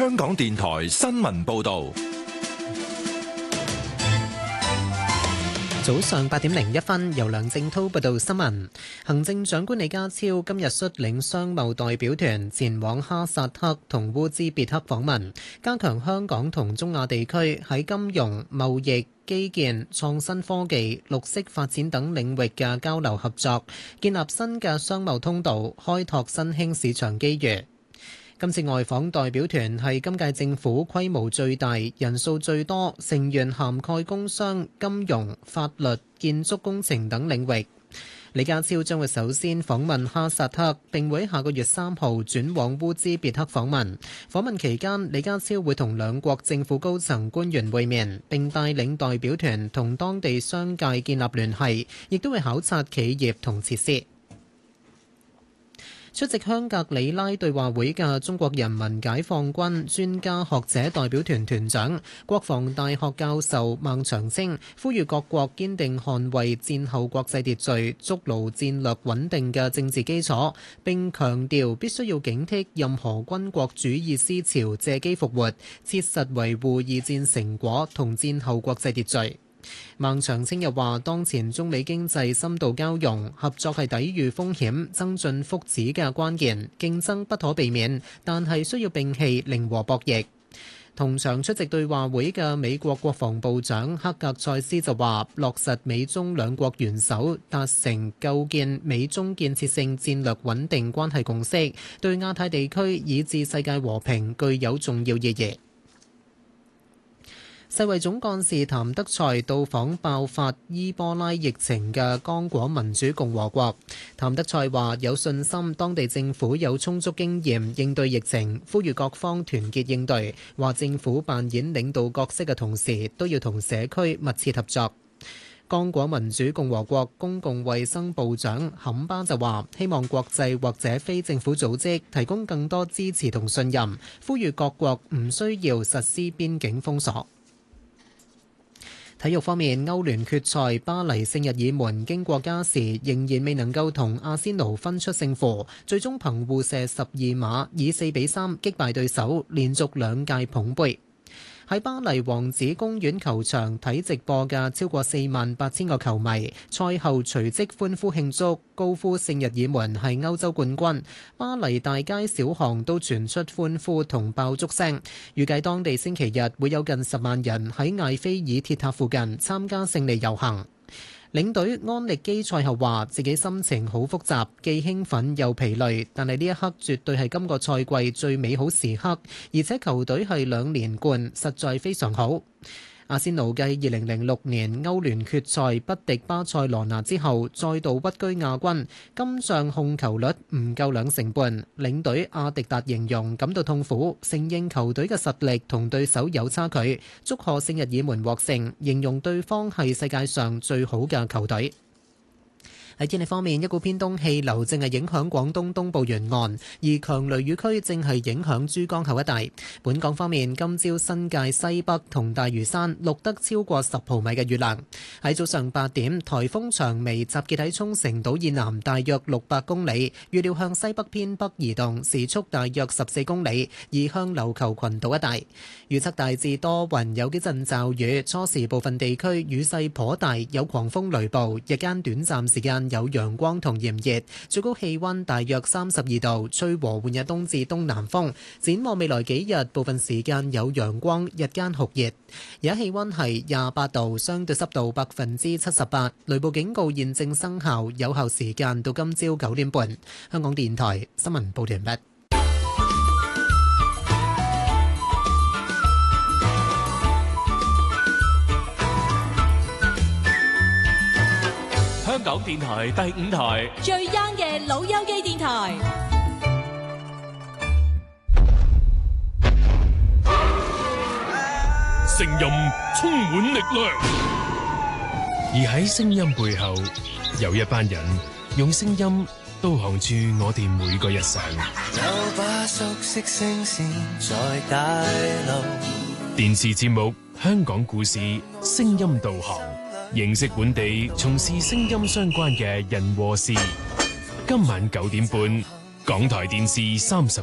香港電台新聞報道。 早上8:01，由梁正滔報道新聞。行政長官李家超今日率領商貿代表團前往哈薩克同烏茲別克訪問，加強香港同中亞地區喺金融、貿易、基建、創新科技、綠色發展等領域嘅交流合作，建立新嘅商貿通道，開拓新興市場機遇。今次外訪代表團係今屆政府規模最大、人數最多，成員涵蓋工商、金融、法律、建築工程等領域。李家超將會首先訪問哈薩克，並會下個月3號轉往烏茲別克訪問。訪問期間，李家超會同兩國政府高層官員會面，並帶領代表團同當地商界建立聯繫，亦都會考察企業同設施。出席香格里拉對話會嘅中國人民解放軍專家學者代表團團長、國防大學教授孟長青呼籲各國堅定捍衛戰後國際秩序、築牢戰略穩定嘅政治基礎，並強調必須要警惕任何軍國主義思潮借機復活，切實維護二戰成果同戰後國際秩序。孟長青又話，當前中美經濟深度交融，合作係抵禦風險、增進福祉嘅關鍵，競爭不可避免，但係需要摒棄零和博弈。同場出席對話會嘅美國國防部長克格塞斯就話，落實美中兩國元首達成構建美中建設性戰略穩定關係共識，對亞太地區以至世界和平具有重要意義。世衛總幹事譚德塞到訪爆發伊波拉疫情嘅剛果民主共和國。譚德塞話有信心當地政府有充足經驗應對疫情，呼籲各方團結應對，話政府扮演領導角色嘅同時，都要同社區密切合作。剛果民主共和國公共衛生部長坎巴就話，希望國際或者非政府組織提供更多支持同信任，呼籲各國唔需要實施邊境封鎖。體育方面，歐聯決賽巴黎聖日耳門經過加時仍然未能夠同阿仙奴分出勝負，最終憑互射12碼以4-3擊敗對手，連續2屆捧杯。喺巴黎王子公園球場睇直播嘅超過48000個球迷，賽後隨即歡呼慶祝，高呼聖日耳門係歐洲冠軍。巴黎大街小巷都傳出歡呼同爆竹聲。預計當地星期日會有近10萬人喺艾菲爾鐵塔附近參加勝利遊行。領隊安力基賽後話自己心情好複雜，既興奮又疲累，但係呢一刻絕對係今個賽季最美好時刻，而且球隊係2連冠，實在非常好。阿仙奴繼2006年歐聯決賽不敵巴塞羅那之後，再度屈居亞軍，今仗控球率唔夠2成半。領隊阿迪達形容感到痛苦，承認球隊嘅實力同對手有差距，祝賀聖日耳門獲勝，形容對方係世界上最好嘅球隊。喺天氣方面，一股偏東氣流正係影響廣東東部沿岸，而強雷雨區正係影響珠江口一帶。本港方面，今朝新界西北同大嶼山錄得超過10毫米嘅雨量。喺早上8點，颱風長眉集結喺沖繩島以南大約600公里，預料向西北偏北移動，時速大約14公里，移向琉球群島一帶。預測大致多雲，有幾陣驟雨，初時部分地區雨勢頗大，有狂風雷暴，日間短暫時間有陽光同炎熱，最高氣溫大約32度，吹和緩日東至東南風。展望未來幾日，部分時間有陽光，日間酷熱。而家氣溫係28度，相對濕度78%，雷暴警告現正生效，有效時間到今朝9點半。香港電台新聞報道完畢。 香港電台第5台最 young 嘅老友記電台， 聲音充滿力量， 而喺聲音背後有一班人用聲音導航住我哋每個日常。 有把熟悉聲線在大路， 電視節目《香港故事》聲音導航，認識本地從事聲音相關嘅人和事。今晚9點半，港台電視32